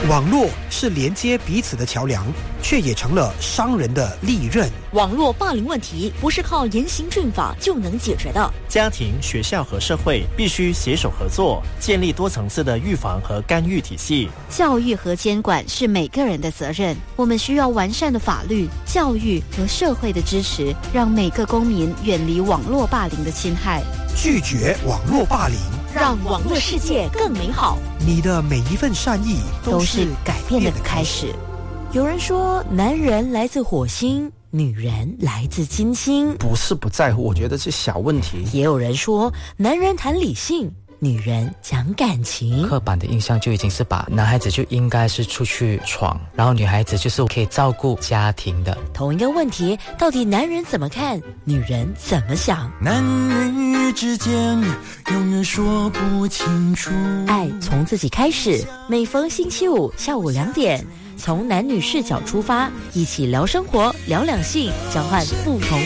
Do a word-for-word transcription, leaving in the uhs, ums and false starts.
网络是连接彼此的桥梁，却也成了伤人的利刃。 网络霸凌问题不是靠严刑峻法就能解决的， 家庭、学校和社会必须携手合作，建立多层次的预防和干预体系。 教育和监管是每个人的责任，我们需要完善的法律、教育和社会的支持，让每个公民远离网络霸凌的侵害， 拒绝网络霸凌， 让网络世界更美好。 你的每一份善意都是改变的开始。 有人说，男人来自火星，女人来自金星。 不是不在乎，我觉得是小问题。 也有人说，男人谈理性，女人讲感情。 刻板的印象就已经是把男孩子就应该是出去闯，然后女孩子就是可以照顾家庭的。 同一个问题，到底男人怎么看，女人怎么想？ 男女之间永远说不清楚。 爱从自己开始，每逢星期五下午两点，从男女视角出发，一起聊生活，聊两性，交换不同